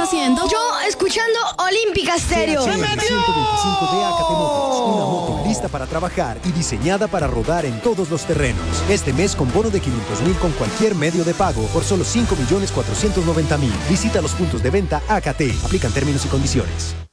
haciendo? Yo escuchando Olímpica Stereo. ¡Se metió! 125 de AKT Motors, una moto lista para trabajar y diseñada para rodar en todos los terrenos. Este mes con bono de 500,000 con cualquier medio de pago por solo 5.490.000. Visita los puntos de venta AKT. Aplican términos y condiciones.